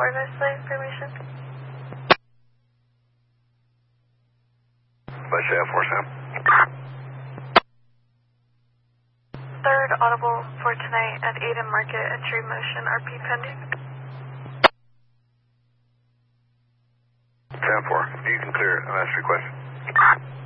10-4, investigate information. Let's say 4 Sam. Third audible for tonight at Eden Market, entry motion, RP pending. 10-4, you can clear an MS request.